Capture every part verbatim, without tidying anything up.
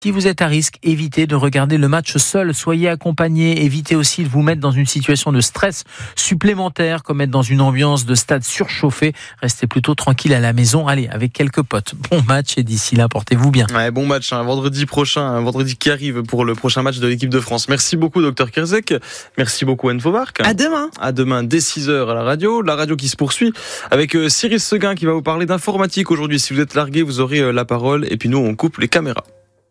Si vous êtes à risque, évitez de regarder le match seul, soyez accompagné, évitez aussi de vous mettre dans une situation de stress supplémentaire, comme être dans une ambiance de stade surchauffé. Restez plutôt tranquille à la maison, allez, avec quelques potes. Bon match et d'ici là, portez-vous bien. Ouais, bon match, hein, vendredi prochain, un vendredi qui arrive pour le prochain match de l'équipe de France. Merci beaucoup, docteur Kerzek. Merci beaucoup, Anne Fauvarc. À demain. À demain, dès six heures à la radio. La radio qui se poursuit avec euh, Cyril Seguin qui va vous parler d'informatique aujourd'hui. Si vous êtes largué, vous aurez euh, la parole. Et puis nous, on coupe les caméras.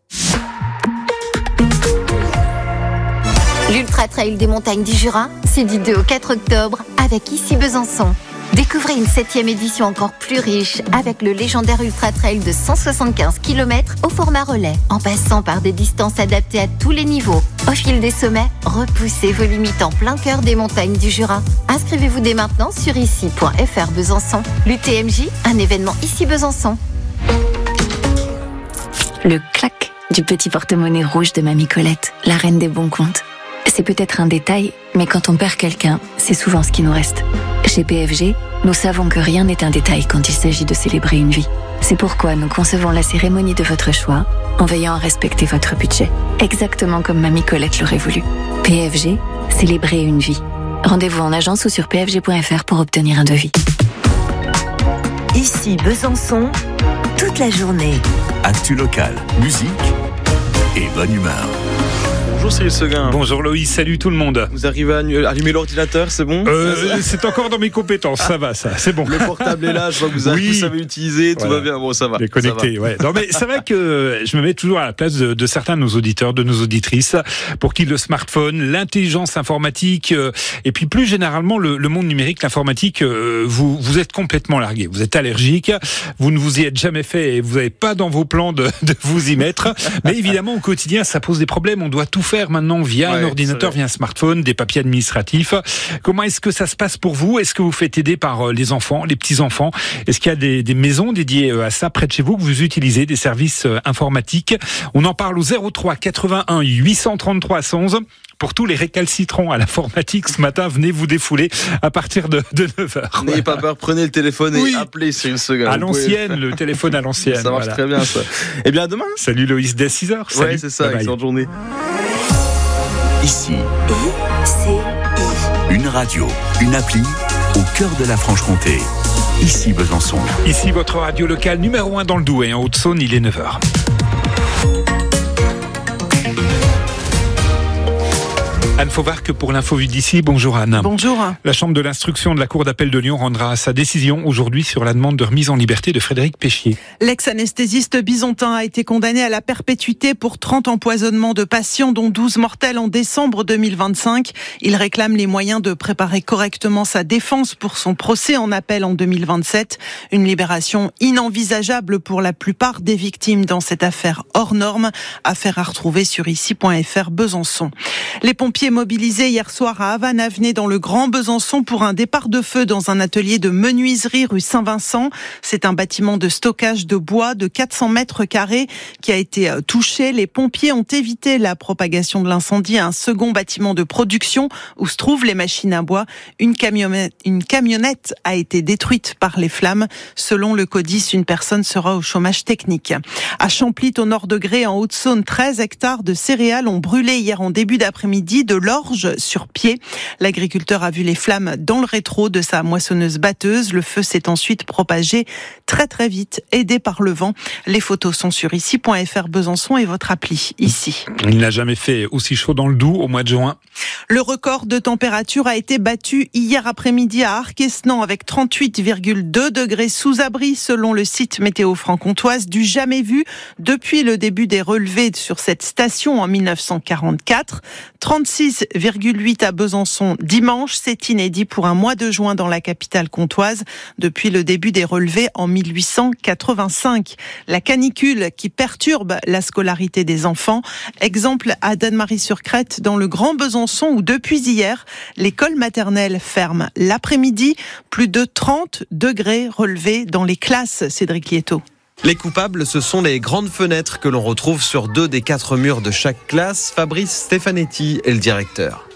L'Ultra Trail des montagnes du Jura, c'est du deux au quatre octobre avec Ici Besançon. Découvrez une septième édition encore plus riche avec le légendaire Ultra Trail de cent soixante-quinze kilomètres au format relais, en passant par des distances adaptées à tous les niveaux. Au fil des sommets, repoussez vos limites en plein cœur des montagnes du Jura. Inscrivez-vous dès maintenant sur ici point f r Besançon. L'U T M J, un événement Ici Besançon. Le clac du petit porte-monnaie rouge de Mamie Colette, la reine des bons comptes. C'est peut-être un détail, mais quand on perd quelqu'un, c'est souvent ce qui nous reste. Chez P F G, nous savons que rien n'est un détail quand il s'agit de célébrer une vie. C'est pourquoi nous concevons la cérémonie de votre choix en veillant à respecter votre budget, exactement comme Mamie Colette l'aurait voulu. P F G, célébrer une vie. Rendez-vous en agence ou sur p f g point f r pour obtenir un devis. Ici Besançon, toute la journée. Actu locale, musique et bonne humeur. Bonjour Cyril Seguin. Bonjour Loïs, salut tout le monde. Vous arrivez à allumer l'ordinateur, c'est bon? euh, C'est encore dans mes compétences, ça va, ça, c'est bon. Le portable est là, je vois que vous, avez, oui. vous savez utiliser, tout voilà. va bien, bon ça va. Les connectés, ouais. Non mais c'est vrai que je me mets toujours à la place de, de certains de nos auditeurs, de nos auditrices, pour qui le smartphone, l'intelligence informatique, euh, et puis plus généralement le, le monde numérique, l'informatique, euh, vous, vous êtes complètement largué, vous êtes allergique, vous ne vous y êtes jamais fait et vous n'avez pas dans vos plans de, de vous y mettre. Mais évidemment au quotidien ça pose des problèmes, on doit tout faire maintenant via ouais, un ordinateur, via un smartphone, des papiers administratifs. Comment est-ce que ça se passe pour vous? Est-ce que vous faites aider par les enfants, les petits-enfants? Est-ce qu'il y a des, des maisons dédiées à ça près de chez vous que vous utilisez, des services informatiques? On en parle au zéro trois quatre-vingt-un huit cent trente-trois cent onze. Pour tous les récalcitrants à l'informatique, ce matin, venez vous défouler à partir de, de neuf heures. N'ayez pas peur, prenez le téléphone et oui. appelez Cyril Seguin. À l'ancienne, le téléphone à l'ancienne. Ça marche voilà. très bien ça. Eh bien à demain. Salut Loïs, dès six heures. Ouais, c'est ça, excellente journée. Ici, une radio, une appli au cœur de la Franche-Comté. Ici Besançon. Ici votre radio locale numéro un dans le Doubs et en Haute-Saône, il est neuf heures. Anne Fauvarc pour l'info vue d'ici. Bonjour Anne. Bonjour. La chambre de l'instruction de la Cour d'appel de Lyon rendra sa décision aujourd'hui sur la demande de remise en liberté de Frédéric Péchier. L'ex-anesthésiste bisontin a été condamné à la perpétuité pour trente empoisonnements de patients, dont douze mortels en décembre deux mille vingt-cinq. Il réclame les moyens de préparer correctement sa défense pour son procès en appel en deux mille vingt-sept. Une libération inenvisageable pour la plupart des victimes dans cette affaire hors norme. Affaire à retrouver sur ici point f r Besançon. Les pompiers mobilisés hier soir à Havane-Avenay dans le Grand Besançon pour un départ de feu dans un atelier de menuiserie rue Saint-Vincent. C'est un bâtiment de stockage de bois de quatre cents mètres carrés qui a été touché. Les pompiers ont évité la propagation de l'incendie à un second bâtiment de production où se trouvent les machines à bois. Une camionnette, une camionnette a été détruite par les flammes. Selon le CODIS, une personne sera au chômage technique. À Champlit, au nord de Gré, en Haute-Saône, treize hectares de céréales ont brûlé hier en début d'après-midi, de l'orge sur pied. L'agriculteur a vu les flammes dans le rétro de sa moissonneuse-batteuse. Le feu s'est ensuite propagé très très vite, aidé par le vent. Les photos sont sur ici point f r Besançon et votre appli ici. Il n'a jamais fait aussi chaud dans le Doubs au mois de juin. Le record de température a été battu hier après-midi à Arquesnan avec trente-huit virgule deux degrés sous abri selon le site météo franc-comtoise, du jamais vu depuis le début des relevés sur cette station en mille neuf cent quarante-quatre. trente-six virgule huit à Besançon dimanche, c'est inédit pour un mois de juin dans la capitale comtoise depuis le début des relevés en mille huit cent quatre-vingt-cinq. La canicule qui perturbe la scolarité des enfants. Exemple à Danemarie-sur-Crète dans le Grand Besançon où depuis hier, l'école maternelle ferme l'après-midi. Plus de trente degrés relevés dans les classes, Cédric Lietto. Les coupables, ce sont les grandes fenêtres que l'on retrouve sur deux des quatre murs de chaque classe. Fabrice Stefanetti est le directeur.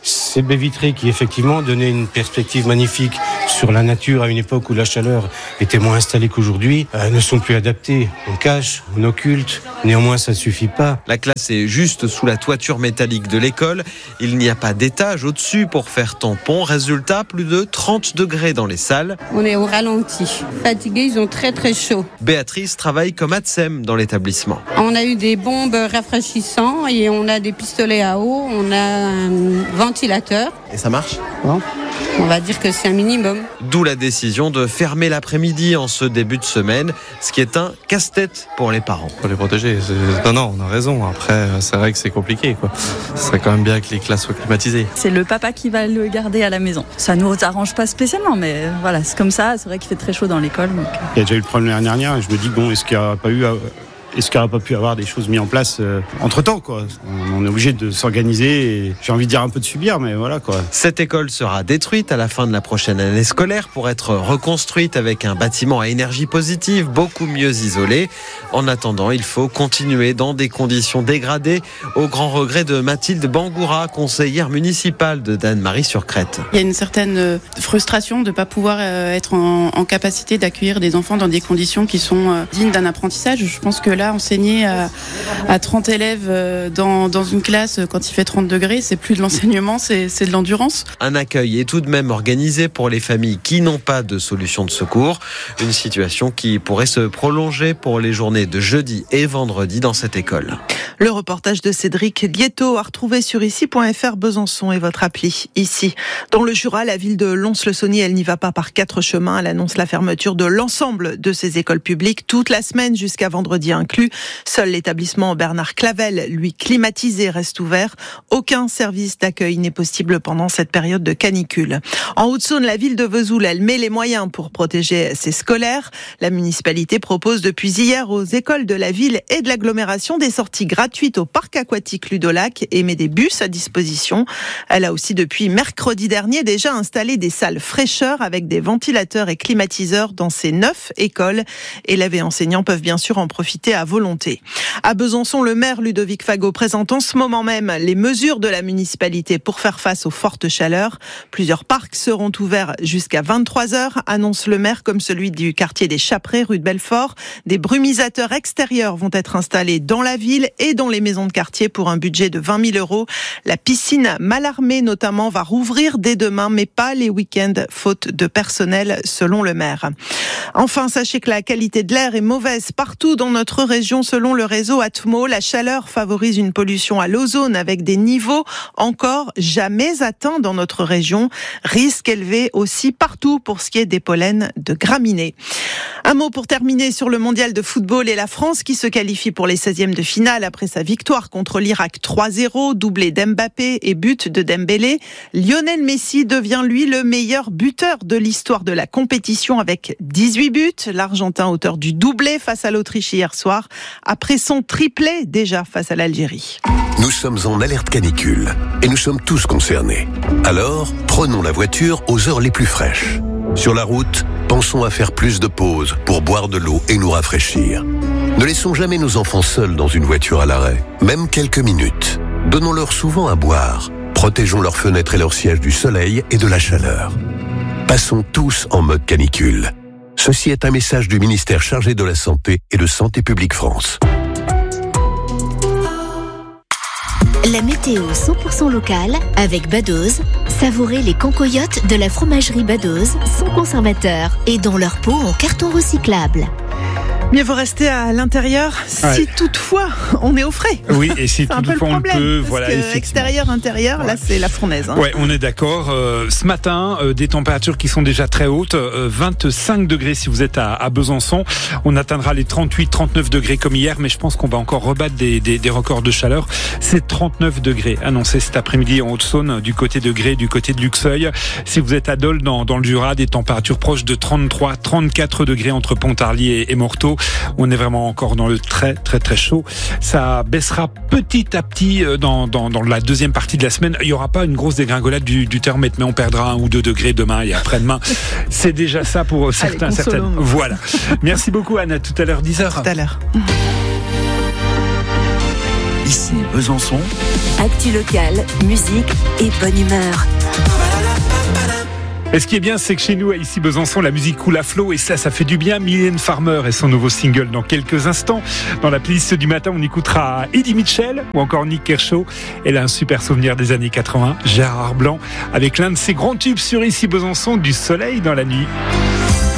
Ces baies vitrées qui effectivement donnaient une perspective magnifique sur la nature à une époque où la chaleur était moins installée qu'aujourd'hui, euh, ne sont plus adaptées. On cache, on occulte, néanmoins ça ne suffit pas. La classe est juste sous la toiture métallique de l'école. Il n'y a pas d'étage au-dessus pour faire tampon. Résultat, plus de trente degrés dans les salles. On est au ralenti. Fatigués, ils ont très très chaud. Béatrice travaille comme A T S E M dans l'établissement. On a eu des bombes rafraîchissantes et on a des pistolets à eau, on a un ventilateur. Et ça marche ? Bon. On va dire que c'est un minimum. D'où la décision de fermer l'après-midi en ce début de semaine, ce qui est un casse-tête pour les parents. Pour les protéger, c'est... non, non, on a raison. Après, c'est vrai que c'est compliqué, quoi. Ce serait quand même bien que les classes soient climatisées. C'est le papa qui va le garder à la maison. Ça nous arrange pas spécialement, mais voilà, c'est comme ça. C'est vrai qu'il fait très chaud dans l'école. Donc... Il y a déjà eu le problème l'année dernière et je me dis, bon, est-ce qu'il n'y a pas eu... Est-ce qu'il n'y aurait pas pu avoir des choses mises en place euh, entre-temps, quoi. On est obligé de s'organiser et j'ai envie de dire un peu de subir, mais voilà, quoi. Cette école sera détruite à la fin de la prochaine année scolaire pour être reconstruite avec un bâtiment à énergie positive, beaucoup mieux isolé. En attendant, il faut continuer dans des conditions dégradées, au grand regret de Mathilde Bangoura, conseillère municipale de Danemarie-sur-Crète. Il y a une certaine frustration de ne pas pouvoir être en, en capacité d'accueillir des enfants dans des conditions qui sont dignes d'un apprentissage. Je pense que là, enseigner à, à trente élèves dans, dans une classe quand il fait trente degrés, c'est plus de l'enseignement, c'est, c'est de l'endurance. Un accueil est tout de même organisé pour les familles qui n'ont pas de solution de secours. Une situation qui pourrait se prolonger pour les journées de jeudi et vendredi dans cette école. Le reportage de Cédric Lietto à retrouver sur ici point f r Besançon et votre appli ici. Dans le Jura, la ville de Lons-le-Saunier, elle n'y va pas par quatre chemins. Elle annonce la fermeture de l'ensemble de ses écoles publiques toute la semaine jusqu'à vendredi inclus. Seul l'établissement Bernard Clavel, lui climatisé, reste ouvert. Aucun service d'accueil n'est possible pendant cette période de canicule. En Haute-Saône, la ville de Vesoul, elle met les moyens pour protéger ses scolaires. La municipalité propose depuis hier aux écoles de la ville et de l'agglomération des sorties gratuites au parc aquatique Ludolac et met des bus à disposition. Elle a aussi depuis mercredi dernier déjà installé des salles fraîcheur avec des ventilateurs et climatiseurs dans ses neuf écoles. Élèves et enseignants peuvent bien sûr en profiter à volonté. À Besançon, le maire Ludovic Fagot présente en ce moment même les mesures de la municipalité pour faire face aux fortes chaleurs. Plusieurs parcs seront ouverts jusqu'à vingt-trois heures, annonce le maire, comme celui du quartier des Chaperets, rue de Belfort. Des brumisateurs extérieurs vont être installés dans la ville et dans les maisons de quartier pour un budget de vingt mille euros. La piscine Mallarmé, notamment, va rouvrir dès demain, mais pas les week-ends, faute de personnel, selon le maire. Enfin, sachez que la qualité de l'air est mauvaise partout dans notre région, selon le réseau Atmo. La chaleur favorise une pollution à l'ozone avec des niveaux encore jamais atteints dans notre région. Risque élevé aussi partout pour ce qui est des pollens de graminées. Un mot pour terminer sur le mondial de football et la France qui se qualifie pour les seizièmes de finale après sa victoire contre l'Irak trois zéro, doublé d'Mbappé et but de Dembélé. Lionel Messi devient lui le meilleur buteur de l'histoire de la compétition avec dix-huit buts. L'Argentin, auteur du doublé face à l'Autriche hier soir, après son triplé déjà face à l'Algérie. Nous sommes en alerte canicule et nous sommes tous concernés. Alors, prenons la voiture aux heures les plus fraîches. Sur la route, pensons à faire plus de pauses pour boire de l'eau et nous rafraîchir. Ne laissons jamais nos enfants seuls dans une voiture à l'arrêt, même quelques minutes. Donnons-leur souvent à boire. Protégeons leurs fenêtres et leurs sièges du soleil et de la chaleur. Passons tous en mode canicule. Ceci est un message du ministère chargé de la Santé et de Santé publique France. La météo cent pour cent locale avec Badoz. Savourez les cancoyotes de la fromagerie Badoz, sans conservateur et dans leur pot en carton recyclable. Mieux vaut rester à l'intérieur ouais. si toutefois on est au frais. Oui, et si toutefois on le peut, parce voilà. Que extérieur, intérieur, ouais. là c'est la fournaise. Hein. Ouais, on est d'accord. Euh, ce matin, euh, des températures qui sont déjà très hautes, euh, vingt-cinq degrés si vous êtes à, à Besançon. On atteindra les trente-huit, trente-neuf degrés comme hier, mais je pense qu'on va encore rebattre des, des, des records de chaleur. C'est trente-neuf degrés annoncés cet après-midi en Haute-Saône, du côté de Gré, du côté de Luxeuil. Si vous êtes à Dole, dans, dans le Jura, des températures proches de trente-trois, trente-quatre degrés entre Pontarlier et, et Morteau. On est vraiment encore dans le très très très chaud. Ça baissera petit à petit dans, dans, dans la deuxième partie de la semaine. Il n'y aura pas une grosse dégringolade du, du thermomètre, mais on perdra un ou deux degrés demain et après-demain. C'est déjà ça pour certains, Allez, certaines. Voilà. Merci beaucoup Anne. À tout à l'heure, dix heures. À tout à l'heure. Ici Besançon. Actu locale, musique et bonne humeur. Et ce qui est bien, c'est que chez nous, à Ici Besançon, la musique coule à flot et ça, ça fait du bien. Mylène Farmer et son nouveau single dans quelques instants. Dans la playlist du matin, on écoutera Eddie Mitchell ou encore Nick Kershaw. Elle a un super souvenir des années quatre-vingts, Gérard Blanc, avec l'un de ses grands tubes sur Ici Besançon, Du soleil dans la nuit.